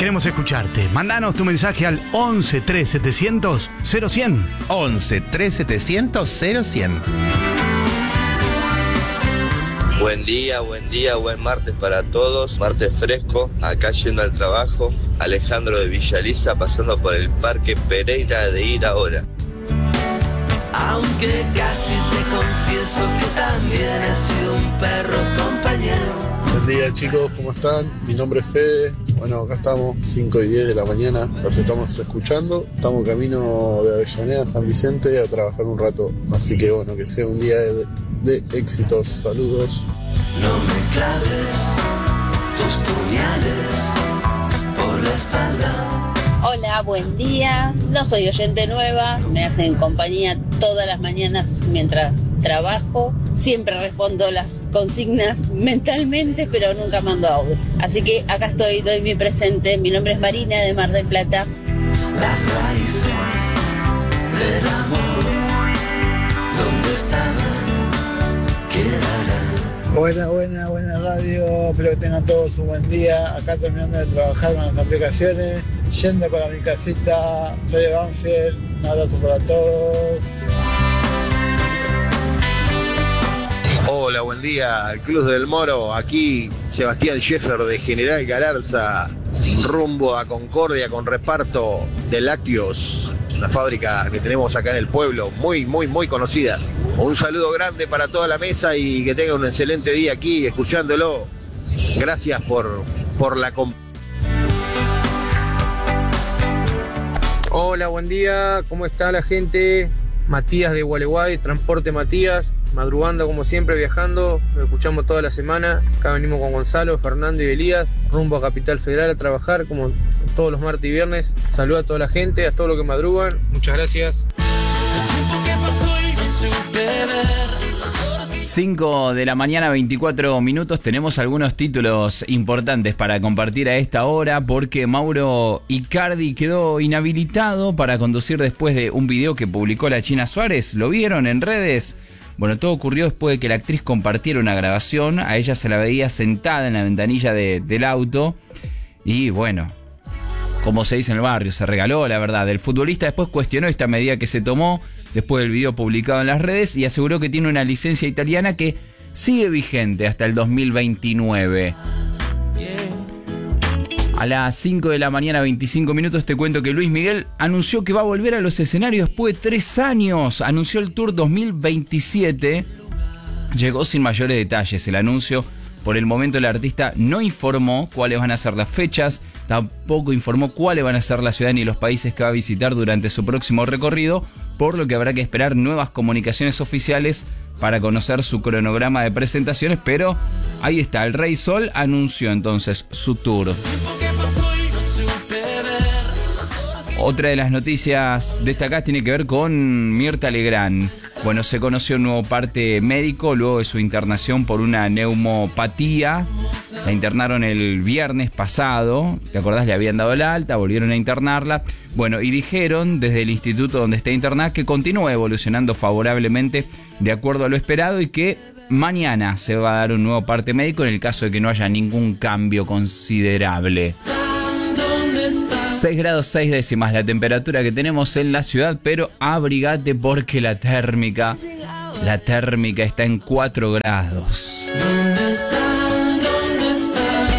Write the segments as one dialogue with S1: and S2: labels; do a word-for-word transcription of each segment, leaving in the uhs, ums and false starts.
S1: queremos escucharte. Mandanos tu mensaje al once tres setecientos cero cien.
S2: once tres setecientos cero cien.
S3: Buen día, buen día, buen martes para todos. Martes fresco, acá yendo al trabajo. Alejandro de Villaliza pasando por el Parque Pereira de ir ahora.
S4: Aunque casi te confieso que también he sido un perro compañero.
S5: Buen día chicos, ¿cómo están? Mi nombre es Fede. Bueno, acá estamos, cinco y diez de la mañana, los estamos escuchando. Estamos camino de Avellaneda a San Vicente a trabajar un rato. Así que bueno, que sea un día de, de éxitos. Saludos.
S4: No me claves tus puñales por la espalda.
S6: Hola, buen día. No soy oyente nueva, me hacen compañía todas las mañanas mientras trabajo. Siempre respondo las consignas mentalmente, pero nunca mando audio. Así que acá estoy, doy mi presente. Mi nombre es Marina de Mar del Plata.
S4: Las raíces del amor, ¿dónde estaban? Quedarán.
S7: Buena, buena, buena radio. Espero que tengan todos un buen día. Acá terminando de trabajar con las aplicaciones, yendo para mi casita. Soy de Banfield. Un abrazo para todos.
S8: Hola, buen día, el Club del Moro, aquí Sebastián Scheffer de General Galarza, rumbo a Concordia con reparto de lácteos, una fábrica que tenemos acá en el pueblo, muy, muy, muy conocida. Un saludo grande para toda la mesa y que tengan un excelente día aquí escuchándolo. Gracias por, por la compañía.
S9: Hola, buen día, ¿cómo está la gente? Matías de Gualeguay, Transporte Matías, madrugando como siempre, viajando, lo escuchamos toda la semana. Acá venimos con Gonzalo, Fernando y Elías, rumbo a Capital Federal a trabajar como todos los martes y viernes. Saludos a toda la gente, a todos los que madrugan, muchas gracias.
S10: cinco de la mañana, veinticuatro minutos. Tenemos algunos títulos importantes para compartir a esta hora porque Mauro Icardi quedó inhabilitado para conducir después de un video que publicó la China Suárez. ¿Lo vieron en redes? Bueno, todo ocurrió después de que la actriz compartiera una grabación. A ella se la veía sentada en la ventanilla de, del auto y bueno, como se dice en el barrio, se regaló, la verdad. El futbolista después cuestionó esta medida que se tomó después del video publicado en las redes y aseguró que tiene una licencia italiana que sigue vigente hasta el dos mil veintinueve. A las cinco de la mañana, veinticinco minutos, te cuento que Luis Miguel anunció que va a volver a los escenarios después de tres años. Anunció el Tour dos mil veintisiete. Llegó sin mayores detalles el anuncio. Por el momento el artista no informó cuáles van a ser las fechas, tampoco informó cuáles van a ser la ciudad ni los países que va a visitar durante su próximo recorrido, por lo que habrá que esperar nuevas comunicaciones oficiales para conocer su cronograma de presentaciones, pero ahí está, el Rey Sol anunció entonces su tour. Otra de las noticias destacadas tiene que ver con Mirta Legrand. Bueno, se conoció un nuevo parte médico luego de su internación por una neumopatía. La internaron el viernes pasado. ¿Te acordás? Le habían dado el alta, volvieron a internarla. Bueno, y dijeron desde el instituto donde está internada que continúa evolucionando favorablemente de acuerdo a lo esperado y que mañana se va a dar un nuevo parte médico en el caso de que no haya ningún cambio considerable. seis grados seis décimas la temperatura que tenemos en la ciudad, pero abrigate porque la térmica, la térmica está en cuatro grados.
S4: ¿Dónde están? ¿Dónde están?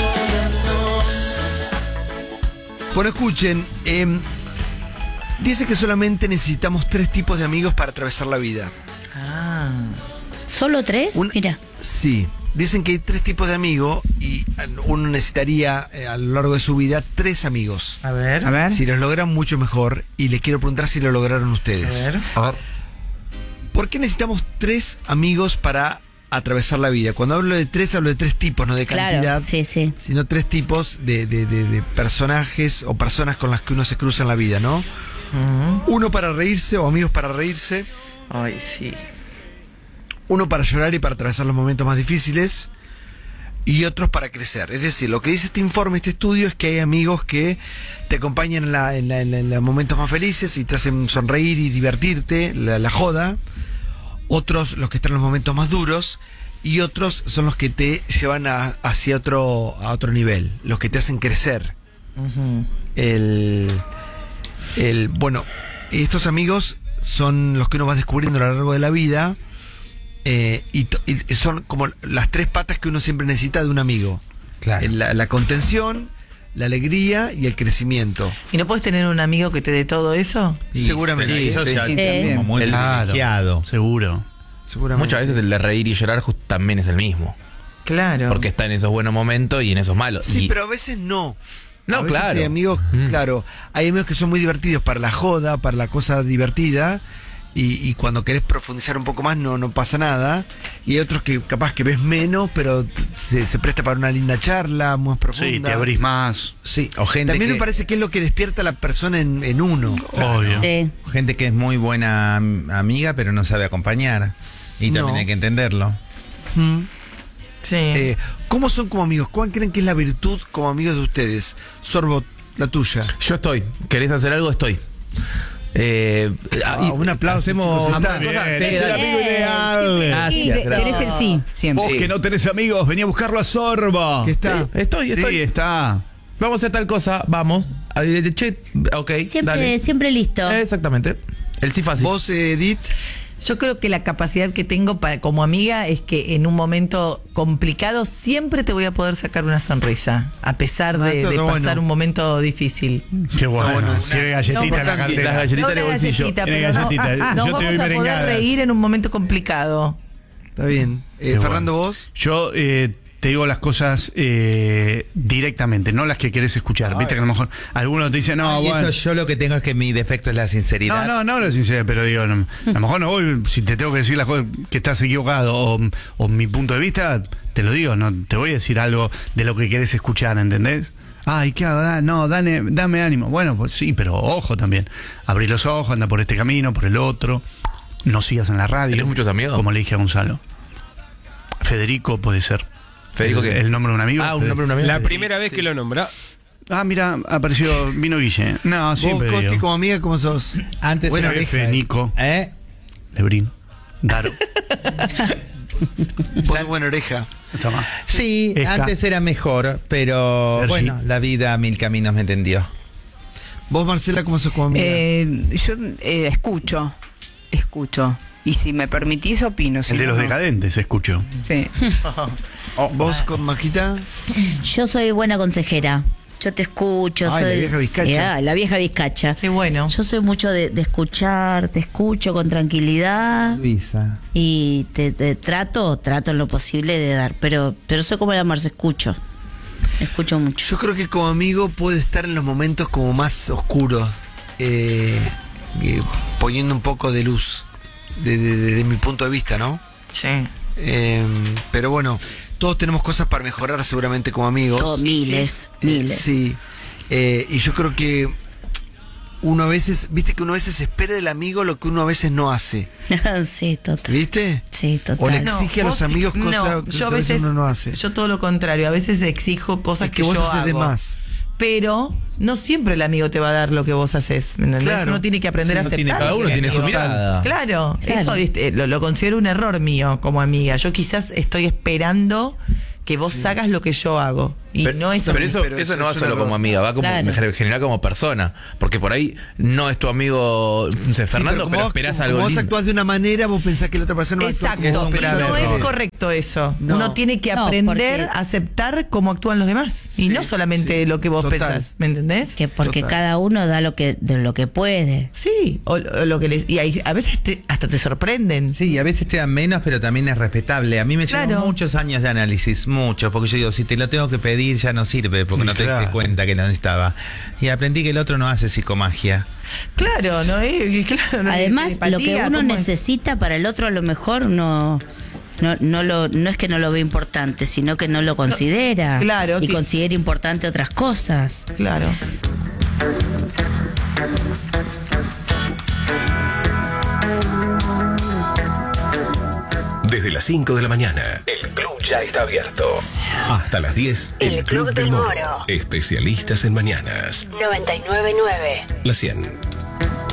S11: Bueno, escuchen, eh, dice que solamente necesitamos tres tipos de amigos para atravesar la vida.
S12: Ah, ¿solo tres?
S11: Un,
S12: Mira.
S11: Sí. Dicen que hay tres tipos de amigos y uno necesitaría eh, a lo largo de su vida tres amigos.
S12: A ver. A ver.
S11: Si los logran, mucho mejor. Y les quiero preguntar si lo lograron ustedes.
S12: A ver.
S11: A ver. ¿Por qué necesitamos tres amigos para atravesar la vida? Cuando hablo de tres, hablo de tres tipos, no de cantidad.
S12: Claro, sí, sí.
S11: Sino tres tipos de, de, de, de personajes o personas con las que uno se cruza en la vida, ¿no? Uh-huh. Uno para reírse o amigos para reírse.
S12: Ay, sí.
S11: Uno para llorar y para atravesar los momentos más difíciles y otros para crecer. Es decir, lo que dice este informe, este estudio, es que hay amigos que te acompañan en, la, en, la, en, la, en los momentos más felices y te hacen sonreír y divertirte, la, la joda. Otros los que están en los momentos más duros y otros son los que te llevan a, hacia otro, a otro nivel, los que te hacen crecer.
S12: Ujú.
S11: El, el, bueno, estos amigos son los que uno va descubriendo a lo largo de la vida, eh, y, to- y son como las tres patas que uno siempre necesita de un amigo.
S2: Claro.
S11: La, la contención, la alegría y el crecimiento.
S13: ¿Y no puedes tener un amigo que te dé todo eso?
S2: Sí,
S11: Seguramente.
S2: pero eso
S10: Sí,
S2: ya
S10: sí.
S2: como muy
S1: El-
S2: privilegiado.
S1: Seguro.
S11: Seguramente.
S14: Muchas veces el de reír y llorar just- también es el mismo.
S13: Claro.
S14: Porque está en esos buenos momentos y en esos malos.
S11: Sí,
S14: Y-
S11: pero a veces no.
S14: No,
S11: A veces
S14: claro.
S11: Hay amigos,
S14: Mm.
S11: claro, hay amigos que son muy divertidos para la joda, para la cosa divertida, y, y cuando querés profundizar un poco más no, no pasa nada. Y hay otros que capaz que ves menos, pero se, se presta para una linda charla, más profunda.
S1: Sí, te abrís más.
S2: Sí, o gente
S11: También
S2: que,
S11: me parece que es lo que despierta a la persona en, en uno.
S1: Obvio.
S12: Sí.
S2: gente que es muy buena am- amiga, pero no sabe acompañar. Y también
S11: No.
S2: hay que entenderlo.
S11: Mm.
S13: Sí.
S11: Eh, ¿Cómo son como amigos? ¿Cuál creen que es la virtud como amigos de ustedes? Sorbo, la tuya.
S14: Yo estoy. ¿Querés hacer algo? Estoy. Eh,
S11: Ah,
S14: y-
S11: un aplauso,
S14: Hacemos
S11: chicos,
S14: ambas
S11: está
S14: cosas.
S1: bien.
S14: Sí,
S1: Es el
S14: dale.
S1: amigo ideal.
S12: Y
S14: Gracias, gracias.
S12: eres el sí, siempre.
S1: Vos que no tenés amigos, vení a buscarlo a Sorbo.
S11: ¿Qué está?
S14: Sí, estoy, estoy.
S1: Sí, está.
S14: Vamos a hacer tal cosa, vamos. Ay, de- Che, ok.
S12: Siempre,
S14: dale.
S12: siempre listo.
S14: Exactamente. El sí fácil.
S11: ¿Vos, eh, Edith?
S13: Yo creo que la capacidad que tengo para, como amiga es que en un momento complicado siempre te voy a poder sacar una sonrisa, a pesar
S11: Ah,
S13: de,
S11: esto
S13: de
S11: está
S13: pasar
S11: bueno.
S13: un momento difícil.
S1: Qué bueno.
S11: bueno,
S1: Tiene galletita en la
S11: importante.
S1: cartera.
S14: Las galletitas
S13: No
S14: en el
S13: una
S14: bolsillo.
S13: galletita,
S1: Tiene
S13: pero no-
S1: galletita.
S13: nos
S1: Yo te
S13: vamos
S1: doy
S13: a poder
S1: merengadas.
S13: reír en un momento complicado.
S11: Está bien. Eh,
S1: Qué
S11: Fernando,
S1: bueno.
S11: vos.
S1: Yo eh, te digo las cosas eh, directamente, no las que querés escuchar. Viste que a lo mejor algunos te dicen, no,
S2: y
S1: bueno.
S2: eso yo lo que tengo es que mi defecto es la sinceridad.
S1: No, no, no, la sinceridad, pero digo, no, a lo mejor no voy, si te tengo que decir las cosas que estás equivocado o, o mi punto de vista, te lo digo, no te voy a decir algo de lo que querés escuchar, ¿entendés? Ay, ¿qué hago? Da- no, dame, dame ánimo. Bueno, pues sí, pero ojo también. Abrí los ojos, anda por este camino, por el otro. No sigas en la radio.
S14: ¿Tenés muchos amigos?
S1: Como le dije a Gonzalo. Federico puede ser.
S14: ¿Federico
S1: el,
S14: qué?
S1: el nombre de un amigo.
S14: Ah, un
S1: Fede-
S14: nombre de un amigo.
S15: La primera vez que lo nombró.
S1: Ah, mira, apareció, vino Guille. No,
S11: Vos,
S1: siempre
S11: Costi,
S1: digo.
S11: como amiga, ¿cómo sos?
S2: Antes
S11: Buena
S2: era-
S11: oreja,
S1: Jefe,
S11: eh.
S1: Nico,
S2: ¿Eh?
S1: Lebrín, Daro.
S11: Vos sos buena oreja.
S1: Está más.
S2: Sí,
S1: Esca.
S2: antes era mejor, pero
S1: Sergi.
S2: bueno, la vida a mil caminos me entendió.
S11: Vos, Marcela, ¿cómo sos como amiga?
S16: Eh, yo eh, escucho, escucho. Y si me permitís, opino. si
S1: El de
S16: no,
S1: los
S16: no.
S1: decadentes, escucho.
S16: Sí.
S11: ¿Vos, con Majita?
S12: Yo soy buena consejera. Yo te escucho.
S11: Ay,
S12: soy,
S11: la vieja vizcacha.
S12: Sí, ah, la vieja vizcacha.
S13: Qué bueno.
S12: Yo soy mucho de, de escuchar, te escucho con tranquilidad
S2: Luisa.
S12: y te, te trato, trato en lo posible de dar. Pero, pero soy como la Marce, escucho. Escucho mucho.
S11: Yo creo que como amigo puede estar en los momentos como más oscuros, eh, eh, poniendo un poco de luz, de, de- de- de mi punto de vista, ¿no?
S13: Sí.
S11: Eh, pero bueno, todos tenemos cosas para mejorar seguramente como amigos.
S12: Todo, miles,
S11: Eh,
S12: miles.
S11: Sí. Eh, y yo creo que uno a veces, viste que uno a veces espera del amigo lo que uno a veces no hace.
S12: Sí, total.
S11: ¿Viste?
S12: Sí,
S11: O le
S12: total.
S11: exige a los
S13: vos-
S11: amigos cosas
S13: no,
S11: que
S13: yo
S11: a
S13: a
S11: veces
S13: veces
S11: uno no hace.
S13: Yo todo lo contrario, a veces exijo cosas
S11: Es
S13: que,
S11: que vos
S13: yo
S11: haces de
S13: hago.
S11: más.
S13: Pero no siempre el amigo te va a dar lo que vos haces, ¿me entendés?
S11: Claro.
S13: Uno tiene que aprender
S14: Sí,
S13: a
S14: no
S13: aceptar.
S14: tiene- cada uno tiene su
S13: Total.
S14: mirada.
S13: Claro,
S12: Claro.
S13: eso ¿viste? Lo, lo considero un error mío como amiga. Yo quizás estoy esperando que vos hagas lo que yo hago. Y
S14: Pero,
S13: no es
S14: pero
S13: así.
S14: eso,
S11: pero
S14: eso
S11: eso
S14: no va
S11: es un
S14: solo
S11: error.
S14: como amiga, va como
S12: Claro.
S14: en general como persona. Porque por ahí no es tu amigo no sé,
S11: Sí,
S14: Fernando,
S11: como
S14: pero,
S11: vos-
S14: esperás
S11: como
S14: algo
S11: vos
S14: lindo.
S11: actuás de una manera, vos pensás que la otra persona va a actuar
S13: Exacto,
S11: como vos
S13: pero
S11: esperás.
S13: no es
S2: error.
S13: correcto eso.
S11: No.
S13: Uno tiene que
S12: No,
S13: aprender
S12: porque-
S13: a aceptar cómo actúan los demás. y
S11: Sí,
S13: no solamente
S11: sí.
S13: lo que vos
S11: Total.
S13: pensás, ¿me entendés?
S12: Que porque
S11: Total.
S12: cada uno da lo que, de lo que puede.
S13: Sí, o, o lo que les, y hay- a veces te- hasta te sorprenden.
S2: Sí, a veces te dan menos, pero también es respetable. A mí me
S13: Claro.
S2: llevan muchos años de análisis, muchos, porque yo digo, si te lo tengo que pedir ya no sirve, porque
S1: Sí,
S2: no te
S1: claro.
S2: diste cuenta que no necesitaba. Y aprendí que el otro no hace psicomagia.
S13: Claro, ¿no? Eh, claro, no
S12: Además,
S13: empatía,
S12: lo que uno
S13: ¿cómo es?
S12: necesita para el otro a lo mejor no, no, no, lo, no es que no lo ve importante, sino que no lo considera.
S13: Claro,
S12: Y
S13: que-
S12: considera importante otras cosas.
S13: Claro.
S17: Desde las cinco de la mañana, el club ya está abierto. Hasta las diez, el,
S18: El Club del Moro.
S17: Especialistas en mañanas.
S18: noventa y nueve punto nueve.
S17: La cien.